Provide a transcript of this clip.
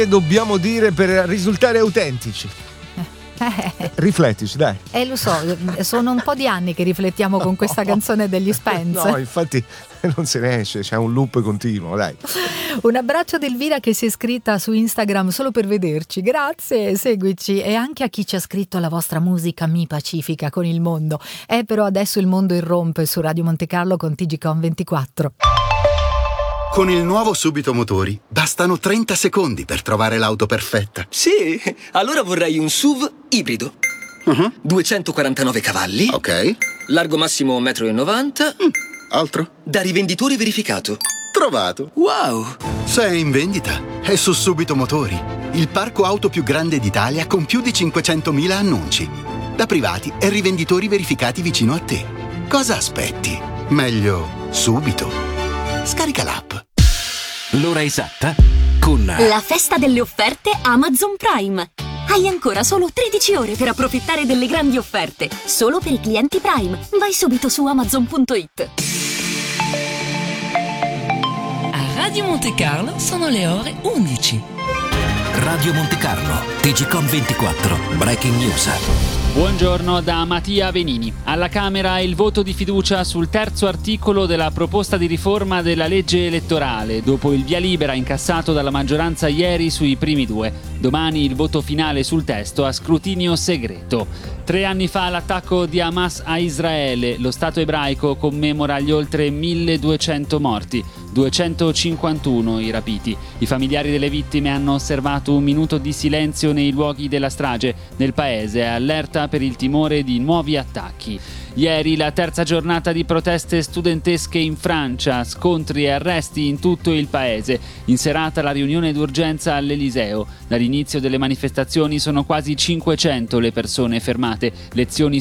dobbiamo dire per risultare autentici? Riflettici, dai. Lo so, sono un po' di anni che riflettiamo con questa canzone degli Spence. No, infatti non se ne esce, c'è un loop continuo, dai. Un abbraccio ad Elvira che si è iscritta su Instagram solo per vederci, grazie, seguici, e anche a chi ci ha scritto: la vostra musica mi pacifica con il mondo. Però adesso il mondo irrompe su Radio Monte Carlo con TGcom 24. Con il nuovo Subito Motori bastano 30 secondi per trovare l'auto perfetta. Sì, allora vorrei un SUV ibrido. 249 cavalli. Ok. Largo massimo 1,90 m. Altro? Da rivenditore verificato. Trovato. Wow! Se è in vendita, è su Subito Motori, il parco auto più grande d'Italia con più di 500.000 annunci. Da privati e rivenditori verificati vicino a te. Cosa aspetti? Meglio subito. Scarica l'app. L'ora esatta con la festa delle offerte Amazon Prime. Hai ancora solo 13 ore per approfittare delle grandi offerte. Solo per i clienti Prime. Vai subito su Amazon.it. A Radio Monte Carlo sono le ore 11. Radio Monte Carlo, TGcom 24, Breaking News. Buongiorno da Mattia Venini. Alla Camera il voto di fiducia sul terzo articolo della proposta di riforma della legge elettorale, dopo il via libera incassato dalla maggioranza ieri sui primi due. Domani il voto finale sul testo a scrutinio segreto. 3 anni fa l'attacco di Hamas a Israele, lo Stato ebraico commemora gli oltre 1200 morti, 251 i rapiti. I familiari delle vittime hanno osservato un minuto di silenzio nei luoghi della strage. Nel paese è allerta per il timore di nuovi attacchi. Ieri la terza giornata di proteste studentesche in Francia, scontri e arresti in tutto il paese. In serata la riunione d'urgenza all'Eliseo. Dall'inizio delle manifestazioni sono quasi 500 le persone fermate. Lezioni